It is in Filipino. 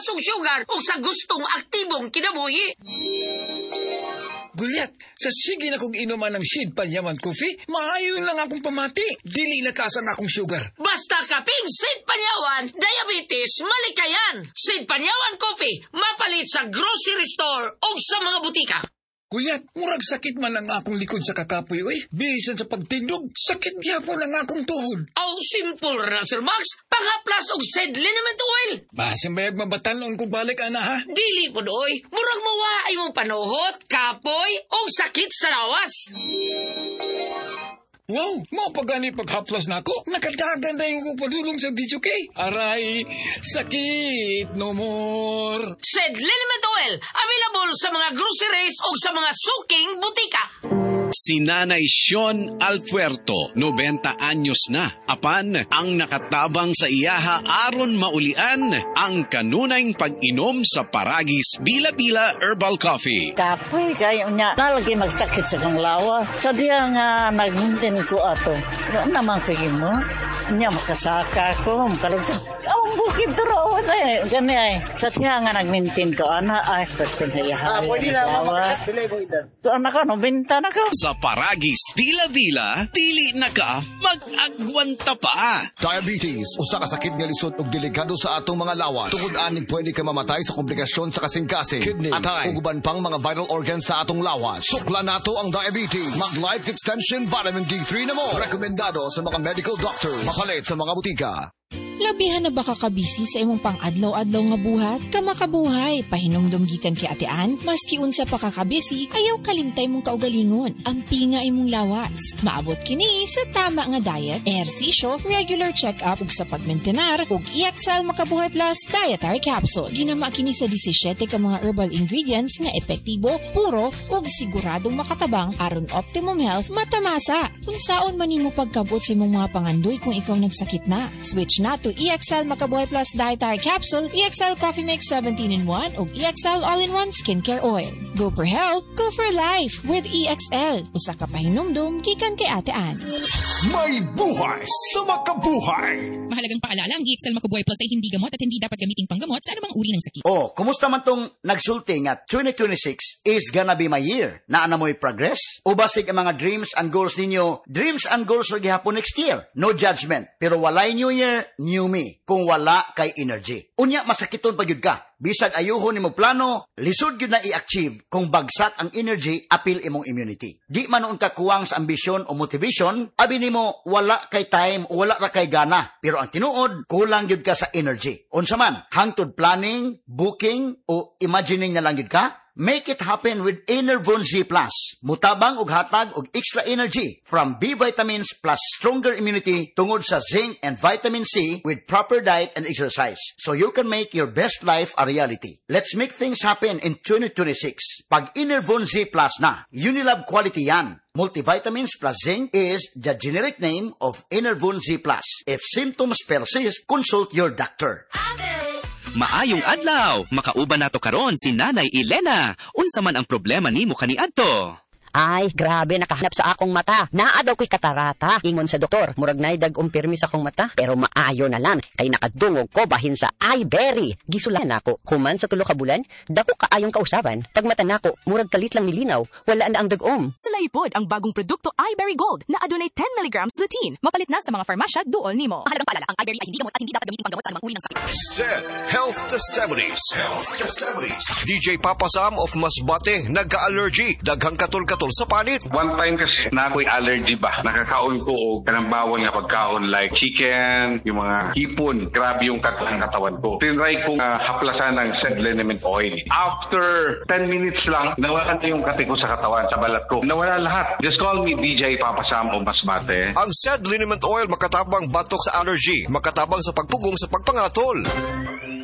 haplasong sugar o sa gustong aktibong kinabuhi. Gulyat, sa sige na kong inuman ng Sid Panyaman Coffee, maayon lang akong pamati. Dili nakasan akong sugar. Basta kaping Sid Panyawan, diabetes, malikayan. Sid Panyawan Coffee, mapalit sa grocery store o sa mga butika. Gulyat, murag sakit man ang akong likod sa kakapoy, oy. Bisan sa pagtindog, sakit gyapon ang akong tuhod. Oh, simple ra, Sir Max. Panghaplas og Sid liniment oil. Basin bayag mabatanon kung balik, ana, ha? Dili po doy. Murag mawaay mong panuhot, kapoy, o sakit sa lawas. Wow, mo pagani paghaplas na ako. Nakadagan na yung padulong sa video kay. Aray, sakit no more. Sid liniment oil, available sa mga groceries o sa mga suking butika. Si Nanay Sean Alpuerto, 90 anyos na. Apan, ang nakatabang sa iyaha aron maulian ang kanunay pag-inom sa Paragis Bila-Bila Herbal Coffee. Kapoy kayo niya. Nalagi magsakit sa kong lawas. Sa diya nga nagmintin ko ato. Ano naman pigin mo? Niya makasaka ko. Makalagsan. Ang bukid turoon eh. Gani ay. Sa diya nga nagmintin ko. Ana ay pagkin na iyaha. Pwede na makakas. Bilay mo idan. So anak ka, no? Binta na ka. Sa Paragis Bila-Bila, dili na ka mag-agwanta pa. Diabetes, usa ka sakit nga lisod ug delikado sa atong mga lawas. Tungod aning pwede ka mamatay sa komplikasyon sa kasing-kasing, kidney, atay, ug uban pang mga vital organs sa atong lawas. Sukla nato ang diabetes. Mag-Life Extension Vitamin D3 na mo. Rekomendado sa mga medical doctor. Mapalit sa mga butika. Labihan na baka kabisi sa imong pang-adlaw-adlaw nga buhat? Kamakabuhay, pahinumdum gikan kay Atean, maski unsa pa kakabisi, ayaw kalimtay mong kaugalingon. Ampi nga imong lawas. Maabot kini sa tama nga diet, ehersisyo, regular check-up ug sa pagmentenar ug EXL Makabuhay Plus Dietary Capsule. Ginama kini sa 17 ka mga herbal ingredients nga epektibo, puro ug siguradong makatabang aron optimum health matamasa. Unsaon man nimo pagkabot sa imong mga pangandoy kung ikaw nagsakit na? Switch na to EXL Makabuhay Plus Dietary Capsule, EXL Coffee Mix 17-in-1 ug EXL All-in-1 Skincare Oil. Go for health, go for life with EXL. Usa ka pahinumdum gikan kay Ate Ann. May buhay sa makabuhay. Mahalagang paalala, ang EXL Makabuhay Plus ay hindi gamot at hindi dapat gamiting panggamot sa anumang uri ng sakit. Oh, kumusta man tong nagsulti nga 2026 is gonna be my year? Naa na mo'y progress? O basig ang mga dreams and goals ninyo? Dreams and goals ra gihapon next year. No judgment. Pero walay new year, new me. Kung wala kay energy. Unya, masakiton pa yun ka. Bisag ayuhon nimo plano, lisod yun na i-achieve kung bagsak ang energy, apil imong immunity. Di man noon ka kuwang sa ambisyon o motivation, abi nimo wala kay time o wala ra kay gana. Pero ang tinuod, kulang yun ka sa energy. Unsa man, hangtod planning, booking, o imagining na lang yun ka, make it happen with Enervon Z+. Mutabang ug hatag og extra energy from B vitamins plus stronger immunity tungod sa zinc and vitamin C with proper diet and exercise. So you can make your best life a reality. Let's make things happen in 2026. Pag Enervon Z+ na, Unilab quality yan. Multivitamins plus zinc is the generic name of Enervon Z+. If symptoms persist, consult your doctor. Maayong adlaw, makauban nato karon si Nanay Elena. Unsa man ang problema nimo kaniadto? Ay, grabe, nakahanap sa akong mata. Naa daw ko'y katarata. Ingon sa doktor, murag na'y dag-umpirmi sa akong mata. Pero maayo na lang, kay nakadungog ko bahin sa iBerry. Gisulan ako, human sa 3 ka bulan, dako kaayong kausaban. Pag mata nako, murag kalit lang nilinaw, wala na ang dag-om. Sulaipod ang bagong produkto iBerry Gold na adunay 10 mg lutein. Mapalit na sa mga farmasya duol nimo. Mahalagang paalala, ang iBerry ay hindi gamot at hindi dapat gamitin panggamot sa anumang uri ng sakit. Set Health Testimonies. DJ Papa Sam of Masbate, nagka-allergy, daghang katol-katol sa panit. One time kasi na ako'y allergy ba? Nakakaon ko o kanang bawal nga pagkaon like chicken, yung mga hipon. Grabe yung katawan ko. Tinry kong haplasan ng Sid liniment oil. After 10 minutes lang, nawala na yung kati ko sa katawan, sa balat ko. Nawala lahat. Just call me DJ Papa Sam o Masbate. Ang Sid liniment oil makatabang batok sa allergy, makatabang sa pagpugong sa pagpangatol.